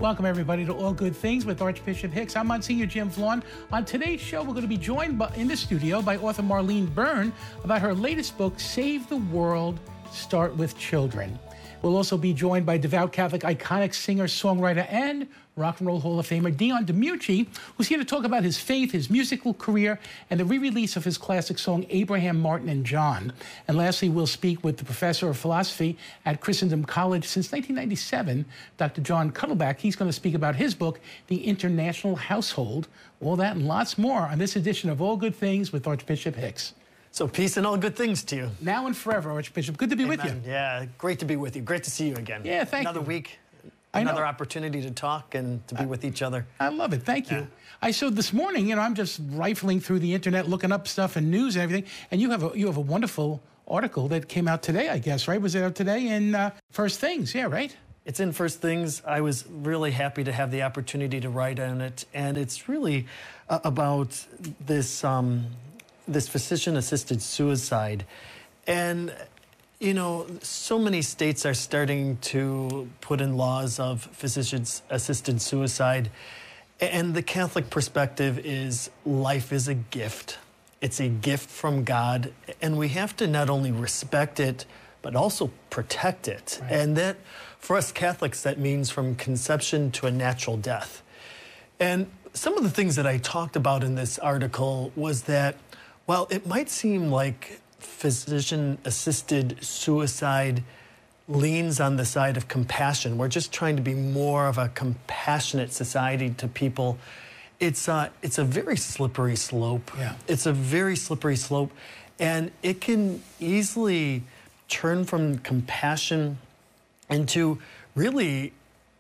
Welcome, everybody, to All Good Things with Archbishop Hicks. I'm Monsignor Jim Vaughn. On today's show, we're going to be joined in the studio by author Marlene Byrne about her latest book, Save the World, Start with Children. We'll also be joined by devout Catholic iconic singer, songwriter, and Rock and Roll Hall of Famer Dion DiMucci, who's here to talk about his faith, his musical career, and the re-release of his classic song, Abraham, Martin, and John. And lastly, we'll speak with the professor of philosophy at Christendom College since 1997, Dr. John Cuddleback. He's going to speak about his book, The International Household. All that and lots more on this edition of All Good Things with Archbishop Hicks. So peace and all good things to you. Now and forever, Archbishop. Good to be with you. Yeah, great to be with you. Great to see you again. Yeah, thank you. Another week, another opportunity to talk and to be with each other. I love it. Thank you. So this morning, I'm just rifling through the internet, looking up stuff and news and everything, and you have a wonderful article that came out today, I guess, right? Was it out today in First Things? Yeah, right? It's in First Things. I was really happy to have the opportunity to write on it, and it's really about this this physician-assisted suicide. And, you know, so many states are starting to put in laws of physician-assisted suicide. And the Catholic perspective is life is a gift. It's a gift from God. And we have to not only respect it, but also protect it. Right. And that, for us Catholics, that means from conception to a natural death. And some of the things that I talked about in this article was that, while it might seem like physician-assisted suicide leans on the side of compassion, we're just trying to be more of a compassionate society to people, it's a very slippery slope. Yeah. It's a very slippery slope, and it can easily turn from compassion into really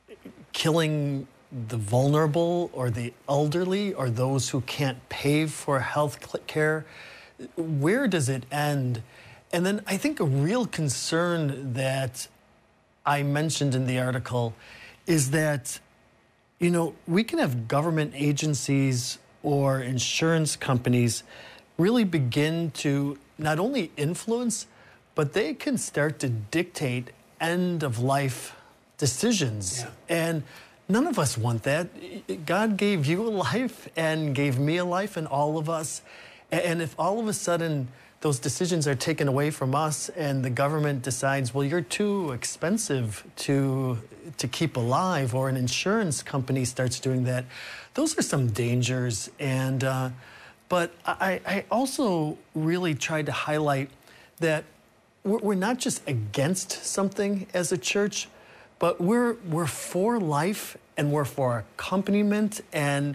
killing the vulnerable or the elderly or those who can't pay for health care. Where does it end? And then I think a real concern that I mentioned in the article is that, you know, we can have government agencies or insurance companies really begin to not only influence, but they can start to dictate end-of-life decisions. Yeah. And none of us want that. God gave you a life and gave me a life and all of us. And if all of a sudden those decisions are taken away from us and the government decides, well, you're too expensive to keep alive, or an insurance company starts doing that, those are some dangers. And but I also really tried to highlight that we're not just against something as a church, but we're for life, and we're for accompaniment, and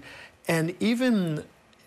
even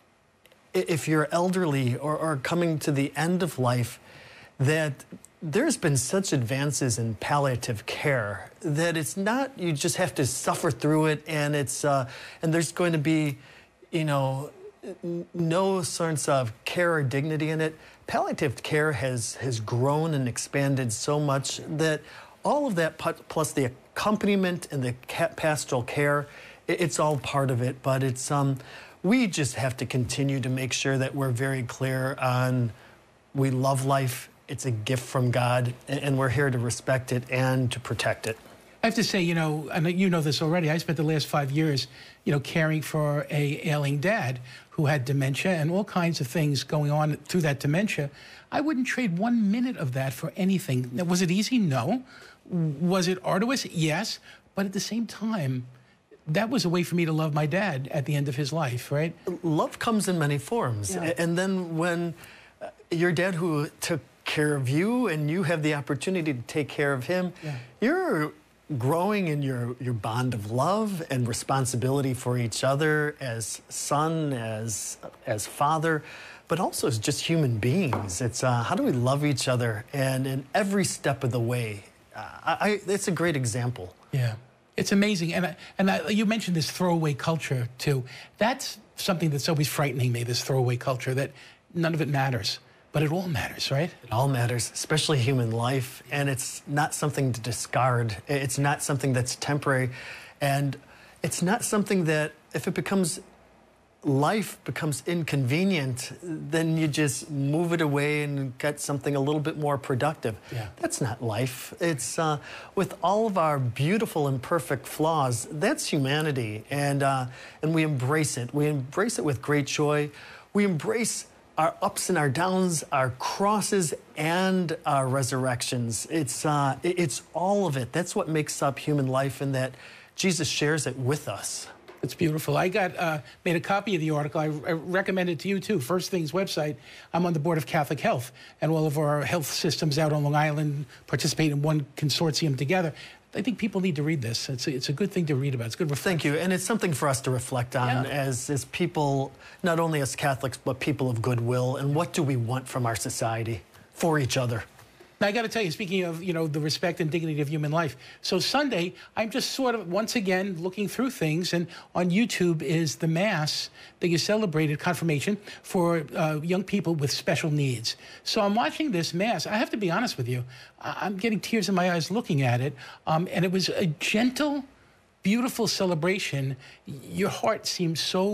if you're elderly or coming to the end of life, that there's been such advances in palliative care that it's not, you just have to suffer through it, and it's and there's going to be, you know, no sense of care or dignity in it. Palliative care has grown and expanded so much that all of that, plus the accompaniment and the pastoral care, it's all part of it. But it's we just have to continue to make sure that we're very clear on we love life. It's a gift from God, and we're here to respect it and to protect it. I have to say, you know, and you know this already, I spent the last 5 years, you know, caring for a ailing dad who had dementia and all kinds of things going on through that dementia. I wouldn't trade 1 minute of that for anything. Now, was it easy? No. Was it arduous? Yes. But at the same time, that was a way for me to love my dad at the end of his life, right? Love comes in many forms. Yeah. And then when your dad who took care of you and you have the opportunity to take care of him, yeah, you're growing in your bond of love and responsibility for each other as son, as father, but also as just human beings. It's how do we love each other, and in every step of the way. It's a great example. Yeah, it's amazing. And you mentioned this throwaway culture too. That's something that's always frightening me, this throwaway culture, that none of it matters. But it all matters, right? It all matters, especially human life, and it's not something to discard. It's not something that's temporary, and it's not something that, if it becomes life becomes inconvenient, then you just move it away and get something a little bit more productive. Yeah. That's not life. It's with all of our beautiful and perfect flaws, that's humanity, and we embrace it. We embrace it with great joy. We embrace our ups and our downs, our crosses and our resurrections. It's all of it. That's what makes up human life, and that Jesus shares it with us. It's beautiful. I made a copy of the article. I recommend it to you, too. First Things website. I'm on the board of Catholic Health, and all of our health systems out on Long Island participate in one consortium together. I think people need to read this. It's a good thing to read about. It's good. Thank you. And it's something for us to reflect on as people, not only as Catholics, but people of goodwill. And what do we want from our society for each other? Now, I got to tell you, speaking of, the respect and dignity of human life. So Sunday, I'm just sort of, once again, looking through things. And on YouTube is the Mass that you celebrated, confirmation, for young people with special needs. So I'm watching this Mass. I have to be honest with you. I'm getting tears in my eyes looking at it. And it was a gentle, beautiful celebration. Your heart seems so